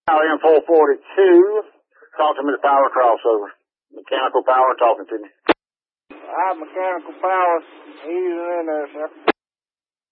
in 442. Talk to me, the power crossover. Mechanical power talking to me. Mechanical power. He's in there, sir.